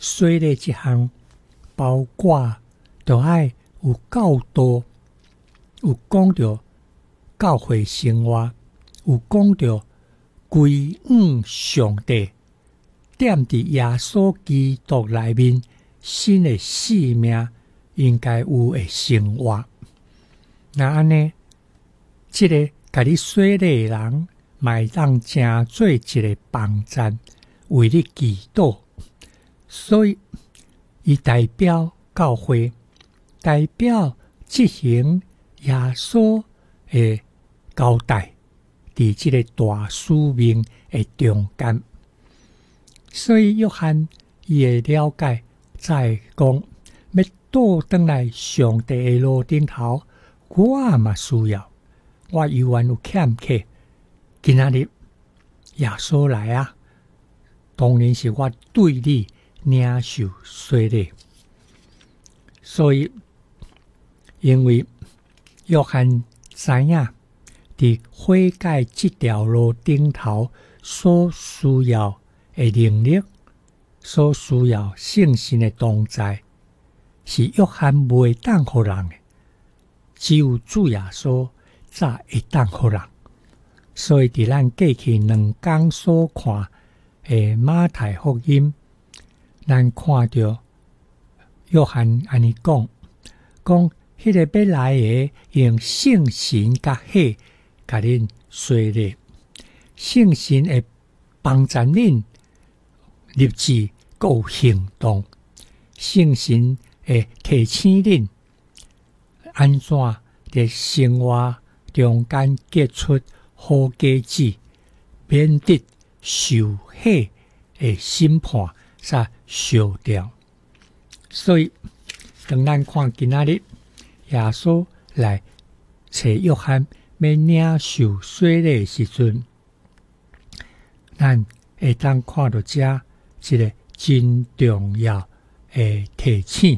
洗礼这项包括就爱有教导，有讲到教会生活，有讲到归向上帝，踮伫耶稣基督内面新的生命应该有的生活。那安尼，这个甲你洗礼的人，嘛当成做一个帮赞，为你祈祷。所以，伊代表教会，代表执行耶稣的交代，伫这个大使命的中间。所以约翰伊会了解，再讲要倒转来上帝的路顶头，我嘛需要，我犹原有欠缺。今仔日耶稣来啊，当然是我对你领受洗礼。所以，因为约翰知影，伫悔改这条路顶头所需要的能力，所需要圣神的同在，是约翰袂当互人的，只有主耶稣才会当互人。所以，伫咱过去2天所看的马太福音，咱看到约翰安尼讲，迄个要来的用圣神甲火甲恁洗礼，圣神会帮助恁立志有行动，圣神会提醒恁安怎伫生活中间结出好果子，免得受火的审判所烧掉。所以，当咱看今仔日耶稣来找约翰要领受洗礼的时阵，咱会当看到这一个真重要的提醒。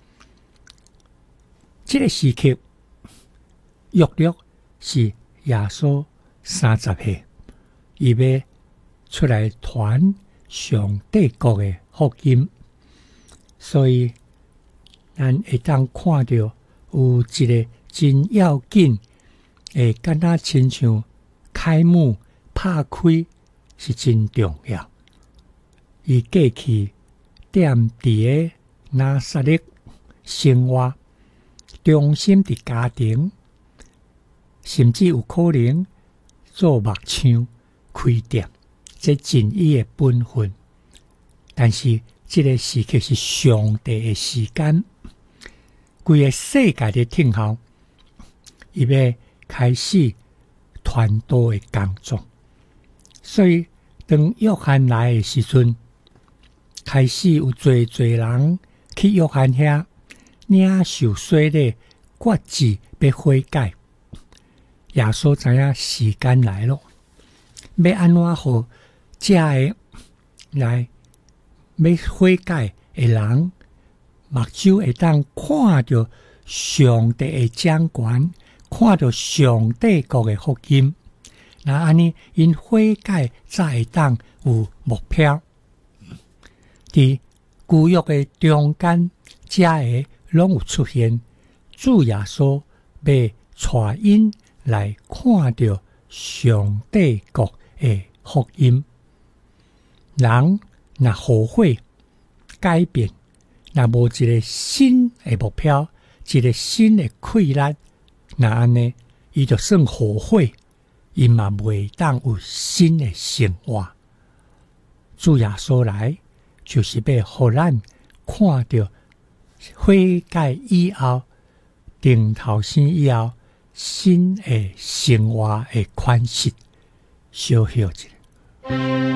这个时刻约略是耶稣30岁，伊要出来传上帝国的福音，所以咱会当看到有一个真要紧的，敢若亲像开幕拍开是真重要。伊过去踮伫个拿撒勒生活，中心伫家庭，甚至有可能做木匠、开店，这尽伊的本分。但是这个时刻是上帝的时间，规个世界的听候，伊要开始传道的工作。所以当约翰来的时阵，开始有侪人去约翰遐领受洗礼，决志要悔改。耶稣知影时间来了，要安怎好这个来要悔改的人，目睭会当看到上帝的掌权，看到上帝国的福音。那安尼，因悔改才会当有目标。伫旧约的中间，这个拢有出现，主耶稣要带因来看到上帝国的福音。人若后悔改变，若无一个新的目标，一个新的气力，那安尼，伊就算后悔，伊嘛袂当有新的生活。主耶稣来，就是要互咱看到悔改以后，定头生以后，新的生活的款式。小休一下。